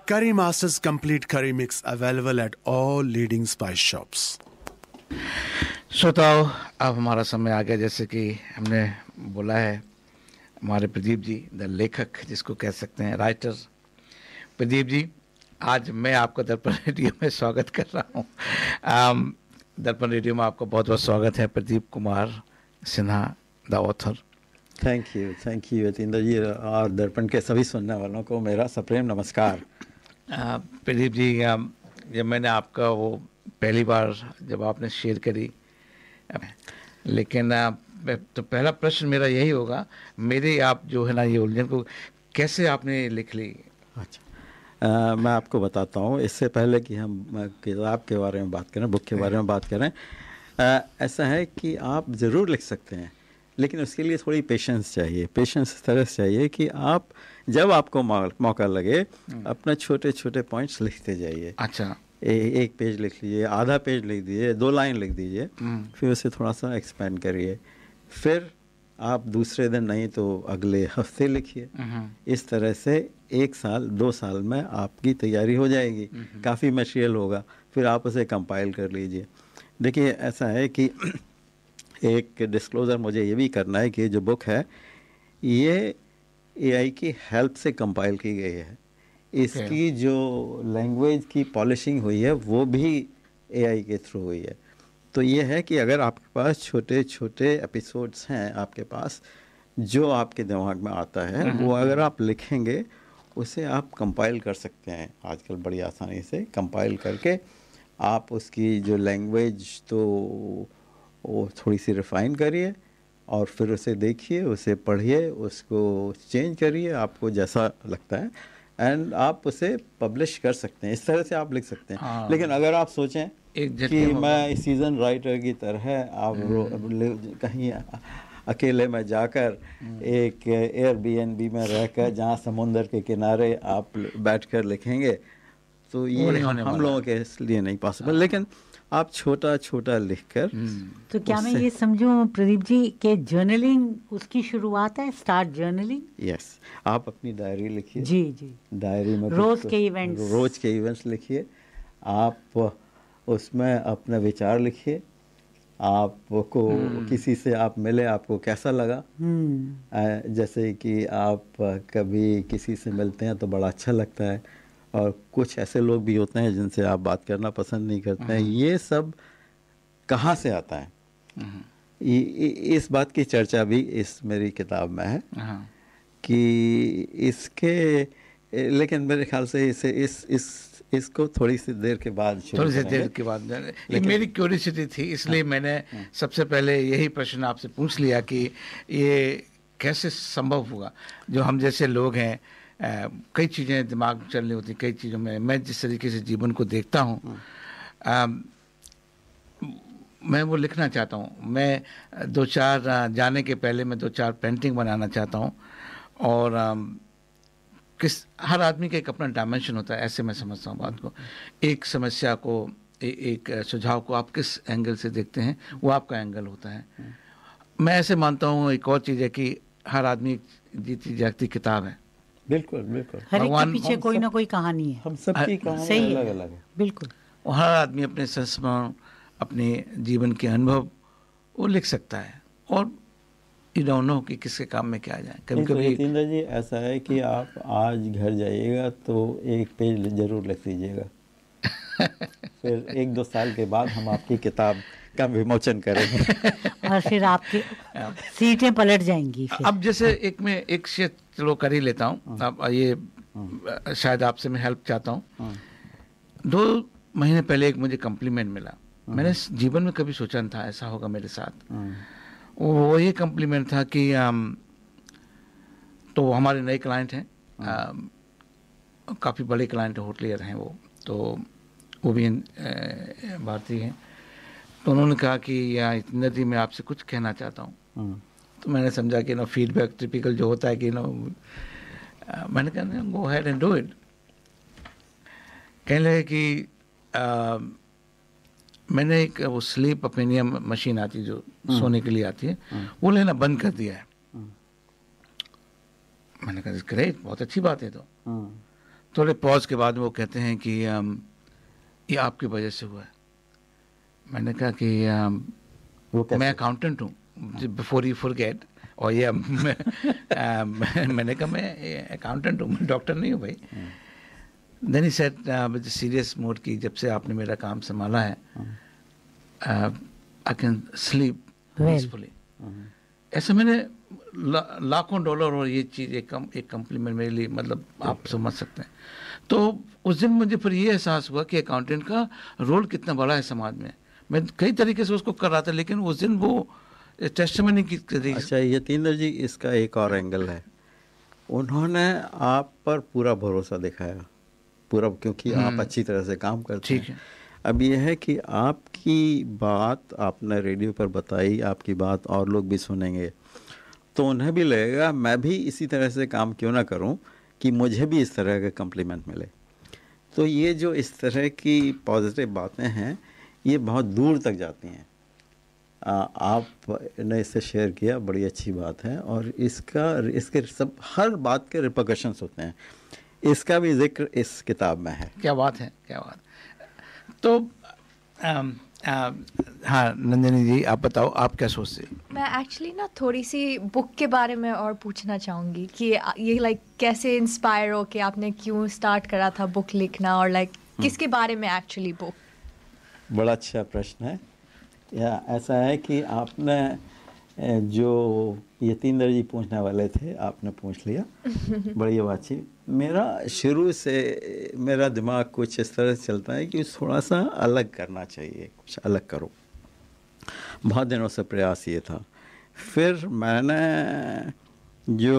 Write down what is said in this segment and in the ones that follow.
Curry Masters Complete Curry Mix available at all leading spice shops. श्रोताओ, अब हमारा समय आ गया, जैसे कि हमने बोला है, हमारे प्रदीप जी द लेखक जिसको कह सकते हैं, राइटर प्रदीप जी, आज मैं आपका दर्पण रेडियो में स्वागत कर रहा हूँ। दर्पण रेडियो में आपका बहुत बहुत स्वागत है, Pradeep Kumar Sinha the author. Thank you Yatindra जी, और दर्पण के सभी सुनने वालों को मेरा सप्रेम नमस्कार। प्रदीप जी, जब मैंने आपका वो पहली बार जब आपने शेयर करी, लेकिन तो पहला प्रश्न मेरा यही होगा, मेरे आप जो है ना ये उलझन को कैसे आपने लिख ली? अच्छा, मैं आपको बताता हूँ। इससे पहले कि हम किताब के बारे में बात करें, बुक के बारे में बात करें, ऐसा है कि आप ज़रूर लिख सकते हैं, लेकिन उसके लिए थोड़ी पेशेंस चाहिए। पेशेंस इस तरह से चाहिए कि आप जब आपको मौका लगे अपना छोटे छोटे पॉइंट्स लिखते जाइए। अच्छा, एक पेज लिख लीजिए, आधा पेज लिख दीजिए, 2 लाइन लिख दीजिए, फिर उसे थोड़ा सा एक्सपेंड करिए, फिर आप दूसरे दिन नहीं तो अगले हफ्ते लिखिए। इस तरह से 1 साल 2 साल में आपकी तैयारी हो जाएगी, काफ़ी मटेरियल होगा, फिर आप उसे कंपाइल कर लीजिए। देखिए, ऐसा है कि एक डिस्क्लोज़र मुझे ये भी करना है कि जो बुक है ये एआई की हेल्प से कंपाइल की गई है। इसकी जो लैंग्वेज की पॉलिशिंग हुई है वो भी एआई के थ्रू हुई है। तो ये है कि अगर आपके पास छोटे छोटे एपिसोड्स हैं आपके पास, जो आपके दिमाग में आता है वो अगर आप लिखेंगे उसे आप कंपाइल कर सकते हैं आजकल बड़ी आसानी से। कंपाइल करके आप उसकी जो लैंग्वेज तो वो थोड़ी सी रिफ़ाइन करिए और फिर उसे देखिए, उसे पढ़िए, उसको चेंज करिए आपको जैसा लगता है, एंड आप उसे पब्लिश कर सकते हैं। इस तरह से आप लिख सकते हैं। हाँ। लेकिन अगर आप सोचें कि मैं सीजन राइटर की तरह आप कहीं अकेले में जाकर एक एयरबीएनबी में रहकर जहाँ समुंदर के किनारे आप बैठकर लिखेंगे, तो ये हम लोगों के लिए नहीं पॉसिबल। लेकिन आप छोटा छोटा लिखकर, तो क्या मैं ये समझूं प्रदीप जी कि जर्नलिंग उसकी शुरुआत है, स्टार्ट जर्नलिंग? यस, आप अपनी डायरी लिखिए। जी, डायरी में रोज के इवेंट्स लिखिए। आप उसमें अपने विचार लिखिए। आपको किसी से आप मिले, आपको कैसा लगा। जैसे कि आप कभी किसी से मिलते हैं तो बड़ा अच्छा लगता है, और कुछ ऐसे लोग भी होते हैं जिनसे आप बात करना पसंद नहीं करते हैं। ये सब कहाँ से आता है, इस बात की चर्चा भी इस मेरी किताब में है कि इसके, लेकिन मेरे ख्याल से इसको थोड़ी सी देर के बाद ये मेरी क्यूरियोसिटी थी, इसलिए मैंने सबसे पहले यही प्रश्न आपसे पूछ लिया कि ये कैसे संभव हुआ। जो हम जैसे लोग हैं, कई चीज़ें दिमाग में चल रही होती, कई चीज़ों में मैं जिस तरीके से जीवन को देखता हूँ, मैं वो लिखना चाहता हूँ। मैं 2-4 जाने के पहले मैं 2-4 पेंटिंग बनाना चाहता हूँ, और हर आदमी का एक अपना डायमेंशन होता है, ऐसे मैं समझता हूँ बात को। एक समस्या को, एक सुझाव को आप किस एंगल से देखते हैं, वो आपका एंगल होता है। मैं ऐसे मानता हूँ, एक और चीज़ है कि हर आदमी जीती जागती किताब है। बिल्कुल, हर एक के पीछे कोई ना कोई कहानी है, हम सबकी कहानी अलग अलग है। बिल्कुल, और हर आदमी अपने संस्मरण, अपने जीवन के अनुभव वो लिख सकता है, और यू डोंट नो कि किसके काम में क्या आ जाए। कभी कभी यतीन्द्र जी, ऐसा है कि आप आज घर जाइएगा तो 1 पेज जरूर लिख लीजिएगा। फिर 1-2 साल के बाद हम आपकी किताब का विमोचन करेंगे और फिर आपकी सीटें पलट जाएंगी फिर। अब जैसे एक शेयर चलो कर ही लेता हूँ। अब ये शायद आपसे मैं हेल्प चाहता हूँ। 2 महीने पहले एक मुझे कम्प्लीमेंट मिला। मैंने जीवन में कभी सोचा नहीं था ऐसा होगा मेरे साथ। वो ये कम्प्लीमेंट था कि तो हमारे नए क्लाइंट हैं, काफ़ी बड़े क्लाइंट होटलियर हैं वो भी भारतीय हैं। तो उन्होंने कहा कि यतीन्द्र जी, मैं आपसे कुछ कहना चाहता हूँ। तो मैंने समझा कि फीडबैक टिपिकल जो होता है कि मैंने कहा go ahead and do it. कहने लगे कि मैंने एक वो स्लीप अपेनियम मशीन आती है जो सोने के लिए आती है, वो लेना बंद कर दिया है। मैंने कहा ग्रेट, बहुत अच्छी बात है। थोड़े पॉज के बाद वो कहते हैं कि ये आपकी वजह से हुआ है। मैंने कहा कि मैं अकाउंटेंट हूँ, बिफोर यू फॉरगेट, और ये मैंने कहा मैं अकाउंटेंट हूँ, मैं डॉक्टर नहीं हूँ भाई। Then he said with serious mode कि जब से आपने मेरा काम संभाला है आई कैन स्लीप पीसफुली। ऐसा मैंने लाखों डॉलर और ये चीज़ एक कम्प्लीमेंट मेरे लिए, मतलब आप समझ सकते हैं। तो उस दिन मुझे फिर ये एहसास हुआ कि अकाउंटेंट का रोल कितना बड़ा है समाज में। मैं कई तरीके से उसको कर रहा था, लेकिन उस दिन वो टेस्टिमनी की तरीके। अच्छा यतीन्द्र जी, इसका एक और एंगल है, उन्होंने आप पर पूरा भरोसा दिखाया, पूरा, क्योंकि आप अच्छी तरह से काम करते हैं। अब यह है कि आपकी बात आपने रेडियो पर बताई, आपकी बात और लोग भी सुनेंगे तो उन्हें भी लगेगा मैं भी इसी तरह से काम क्यों ना करूं कि मुझे भी इस तरह के कम्प्लीमेंट मिले। तो ये जो इस तरह की पॉजिटिव बातें हैं ये बहुत दूर तक जाती हैं। आपने इसे शेयर किया, बड़ी अच्छी बात है, और इसके सब हर बात के रिपरकशंस होते हैं। इसका भी जिक्र इस किताब में है। क्या बात है, क्या बात। तो हाँ नंदिनी जी, आप बताओ आप क्या सोचते हैं? मैं एक्चुअली ना थोड़ी सी बुक के बारे में और पूछना चाहूँगी कि ये लाइक कैसे इंस्पायर हो कि आपने क्यों स्टार्ट करा था बुक लिखना, और लाइक किसके बारे में एक्चुअली बुक? बड़ा अच्छा प्रश्न है। या ऐसा है कि आपने जो यतीन्द्र जी पूछने वाले थे आपने पूछ लिया। बड़ी अच्छी। मेरा शुरू से मेरा दिमाग कुछ इस तरह से चलता है कि थोड़ा सा अलग करना चाहिए, कुछ अलग करो। बहुत दिनों से प्रयास ये था। फिर मैंने जो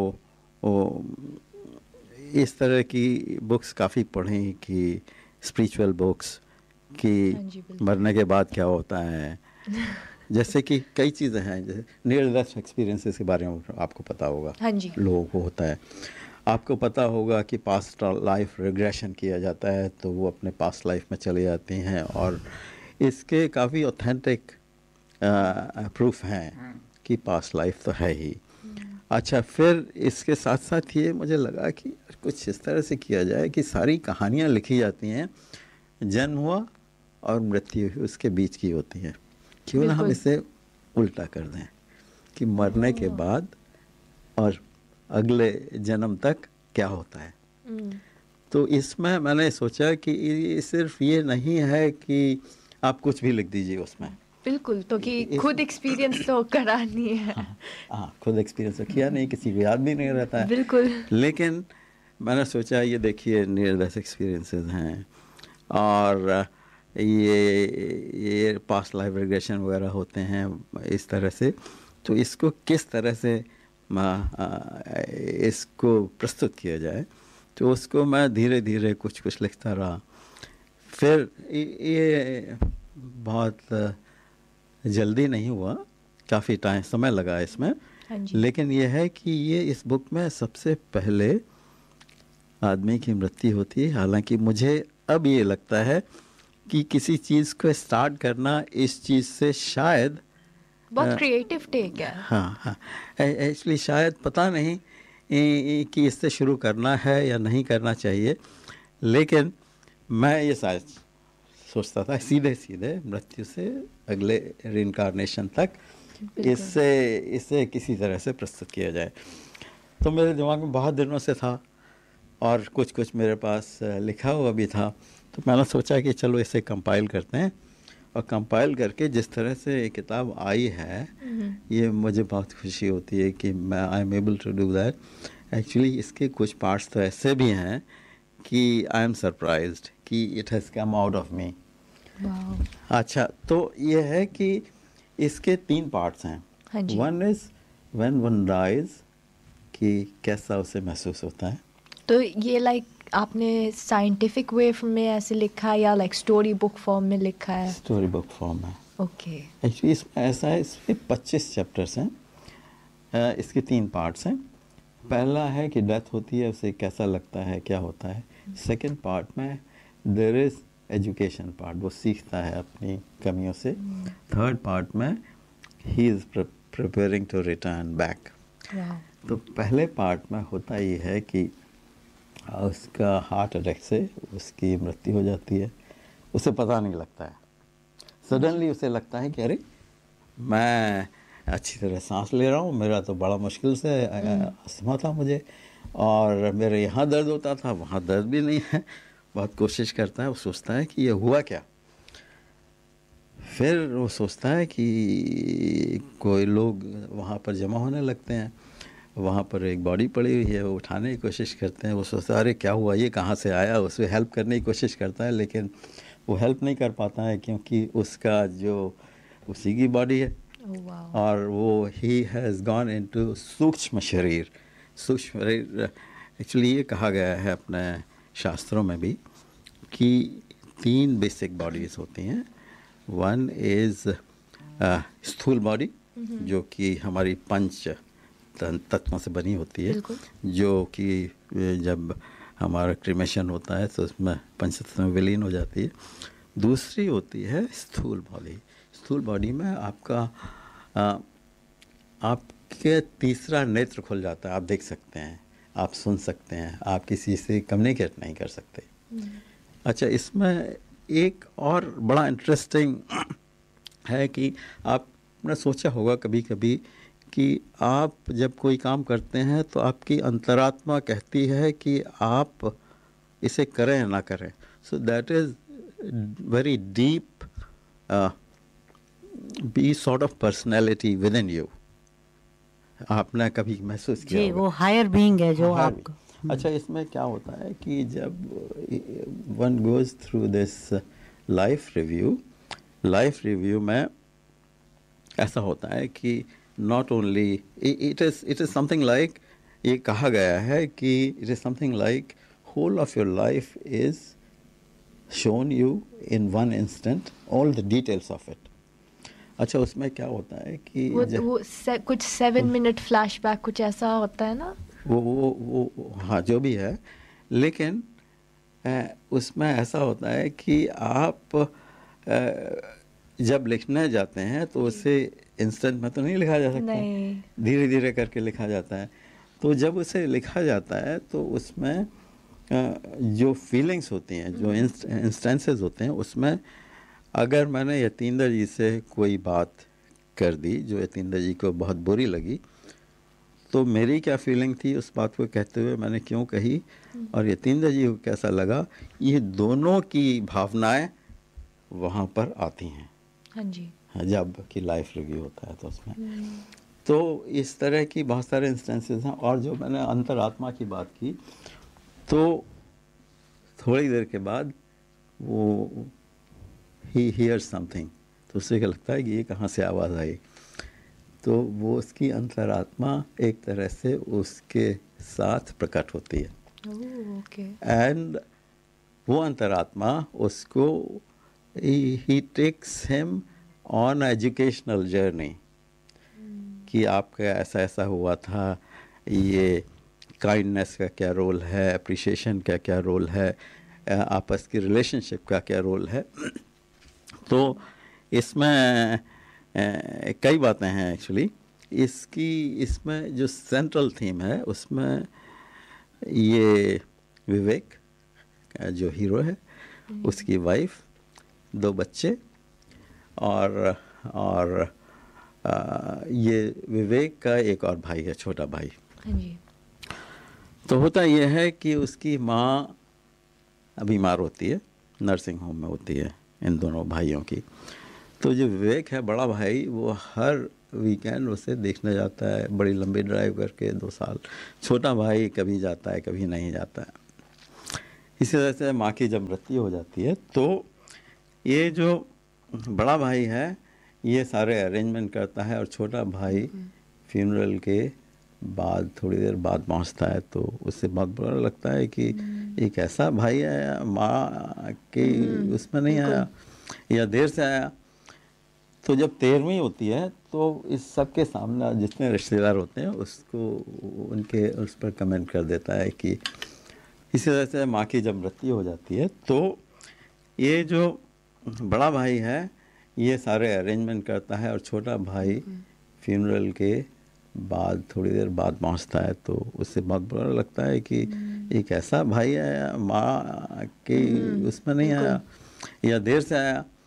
इस तरह की बुक्स काफ़ी पढ़ी कि स्पिरिचुअल बुक्स कि मरने के बाद क्या होता है, जैसे कि कई चीज़ें हैं, जैसे नियर डेथ एक्सपीरियंसेस के बारे में आपको पता होगा। हाँ जी। लोगों को होता है। आपको पता होगा कि पास्ट लाइफ रिग्रेशन किया जाता है तो वो अपने पास्ट लाइफ में चले जाती हैं, और इसके काफ़ी ऑथेंटिक प्रूफ हैं कि पास्ट लाइफ तो है ही। अच्छा, फिर इसके साथ साथ ये मुझे लगा कि कुछ इस तरह से किया जाए कि सारी कहानियाँ लिखी जाती हैं, जन्म हुआ और मृत्यु उसके बीच की होती है, क्यों ना हम इसे उल्टा कर दें कि मरने के बाद और अगले जन्म तक क्या होता है। तो इसमें मैंने सोचा कि सिर्फ ये नहीं है कि आप कुछ भी लिख दीजिए उसमें। बिल्कुल, तो कि खुद एक्सपीरियंस तो करा नहीं है। हाँ, खुद एक्सपीरियंस तो किया नहीं, किसी को याद भी नहीं रहता है। बिल्कुल। लेकिन मैंने सोचा ये देखिए नियर डेथ एक्सपीरियंसेस हैं, और ये पास्ट लाइफ रिग्रेशन वगैरह होते हैं इस तरह से। तो इसको किस तरह से इसको प्रस्तुत किया जाए, तो उसको मैं धीरे धीरे कुछ कुछ लिखता रहा। फिर ये बहुत जल्दी नहीं हुआ, काफ़ी समय लगा इसमें। लेकिन ये है कि ये इस बुक में सबसे पहले आदमी की मृत्यु होती है। हालांकि मुझे अब ये लगता है कि किसी चीज़ को स्टार्ट करना इस चीज़ से शायद बहुत क्रिएटिव टेक है। हाँ, इसलिए शायद पता नहीं कि इससे शुरू करना है या नहीं करना चाहिए, लेकिन मैं ये शायद सोचता था सीधे सीधे मृत्यु से अगले रिइंकार्नेशन तक इसे किसी तरह से प्रस्तुत किया जाए। तो मेरे दिमाग में बहुत दिनों से था और कुछ कुछ मेरे पास लिखा हुआ भी था। तो मैंने सोचा कि चलो इसे कंपाइल करते हैं, और कंपाइल करके जिस तरह से ये किताब आई है ये मुझे बहुत खुशी होती है कि मैं I am able to do that. Actually इसके कुछ पार्ट्स तो ऐसे भी हैं कि आई एम सरप्राइज्ड कि it has come out of me. अच्छा, तो ये है कि इसके 3 पार्ट्स हैं। One is when one dies, कि कैसा उसे महसूस होता है। तो ये लाइक आपने साइंटिफिक वे में ऐसे लिखा है या लाइक स्टोरी बुक फॉर्म में लिखा है? स्टोरी बुक फॉर्म है। ओके। एक्चुअली इसमें ऐसा है, इसमें 25 चैप्टर्स हैं। इसके 3 पार्ट्स हैं। पहला है कि डेथ होती है, उसे कैसा लगता है, क्या होता है। सेकंड पार्ट में देयर इज़ एजुकेशन पार्ट, वो सीखता है अपनी कमियों से। थर्ड पार्ट में he is preparing to return back. तो पहले पार्ट में होता ये है कि उसका हार्ट अटैक से उसकी मृत्यु हो जाती है। उसे पता नहीं लगता है, सडनली उसे लगता है कि अरे मैं अच्छी तरह सांस ले रहा हूँ, मेरा तो बड़ा मुश्किल से अस्थमा था मुझे, और मेरे यहाँ दर्द होता था, वहाँ दर्द भी नहीं है। बहुत कोशिश करता है, वो सोचता है कि ये हुआ क्या। फिर वो सोचता है कि कोई लोग वहाँ पर जमा होने लगते हैं, वहाँ पर एक बॉडी पड़ी हुई है, वो उठाने की कोशिश करते हैं। वो सोचता है अरे क्या हुआ, ये कहाँ से आया, उसे हेल्प करने की कोशिश करता है, लेकिन वो हेल्प नहीं कर पाता है क्योंकि उसका जो उसी की बॉडी है। और वो ही हैज़ गॉन इनटू सूक्ष्म शरीर। सूक्ष्म शरीर एक्चुअली ये कहा गया है अपने शास्त्रों में भी कि 3 बेसिक बॉडीज़ होती हैं। वन इज़ स्थूल बॉडी, जो कि हमारी पंच तत्वों से बनी होती है, जो कि जब हमारा क्रिमेशन होता है तो उसमें पंचतत्व में विलीन हो जाती है। दूसरी होती है स्थूल बॉडी। स्थूल बॉडी में आपके तीसरा नेत्र खुल जाता है, आप देख सकते हैं, आप सुन सकते हैं, आप किसी से कम्युनिकेट नहीं कर सकते। अच्छा, इसमें एक और बड़ा इंटरेस्टिंग है कि आपने सोचा होगा कभी कभी कि आप जब कोई काम करते हैं तो आपकी अंतरात्मा कहती है कि आप इसे करें या ना करें। So that is very deep B sort of personality with in you. आपने कभी महसूस किया होगा? वो हायर बीइंग है जो आपको। अच्छा, इसमें क्या होता है कि जब one goes through this life review में ऐसा होता है कि not only it is something like, ये कहा गया है कि it is something like whole of your life is shown you in one instant, all the details of it. अच्छा, उसमें क्या होता है कि कुछ 7 मिनट फ्लैशबैक कुछ ऐसा होता है ना, वो हाँ जो भी है, लेकिन उसमें ऐसा होता है कि आप जब लिखने जाते हैं तो उसे इंस्टेंट में तो नहीं लिखा जा सकता, धीरे धीरे करके लिखा जाता है। तो जब उसे लिखा जाता है तो उसमें जो फीलिंग्स होती हैं, जो इंस्टेंसेस होते हैं, उसमें अगर मैंने यतींद्र जी से कोई बात कर दी जो यतींद्र जी को बहुत बुरी लगी, तो मेरी क्या फीलिंग थी उस बात को कहते हुए, मैंने क्यों कही, और यतींद्र जी को कैसा लगा, ये दोनों की भावनाएं वहाँ पर आती हैं। हाँ जी, जब कि लाइफ रिव्यू होता है तो उसमें तो इस तरह की बहुत सारे इंस्टेंसेस हैं। और जो मैंने अंतरात्मा की बात की, तो थोड़ी देर के बाद वो ही हियर्स समथिंग, तो उसे क्या लगता है कि ये कहाँ से आवाज़ आई, तो वो उसकी अंतरात्मा एक तरह से उसके साथ प्रकट होती है। एंड वो अंतरात्मा उसको he takes him on educational journey कि आपका ऐसा ऐसा हुआ था, ये काइंडनेस का क्या रोल है, अप्रिशिएशन का क्या रोल है, आपस की रिलेशनशिप का क्या रोल है। तो इसमें कई बातें हैं एक्चुअली। इसमें जो सेंट्रल थीम है उसमें ये विवेक जो हीरो है, उसकी वाइफ, 2 बच्चे, और ये विवेक का एक और भाई है, छोटा भाई। हाँ जी। तो होता यह है कि उसकी माँ बीमार होती है, नर्सिंग होम में होती है इन दोनों भाइयों की। तो जो विवेक है बड़ा भाई, वो हर वीकेंड उसे देखने जाता है, बड़ी लंबी ड्राइव करके 2 साल। छोटा भाई कभी जाता है कभी नहीं जाता है। इसी तरह से माँ की जब मृत्यु हो जाती है तो ये जो बड़ा भाई है ये सारे अरेंजमेंट करता है, और छोटा भाई फ्यूनरल के बाद थोड़ी देर बाद पहुंचता है। तो उससे बहुत बुरा लगता है कि एक ऐसा भाई है, माँ के उसमें नहीं आया या देर से आया। तो जब 13वीं होती है तो इस सब के सामने जितने रिश्तेदार होते हैं उसको उनके उस पर कमेंट कर देता है कि इसी तरह से माँ की जब मृत्यु हो जाती है तो ये जो बड़ा भाई है ये सारे अरेंजमेंट करता है, और छोटा भाई फ्यूनरल के बाद थोड़ी देर बाद पहुंचता है। तो उससे बहुत बुरा लगता है कि एक ऐसा भाई आया माँ के उसमें नहीं आया, या देर से आया,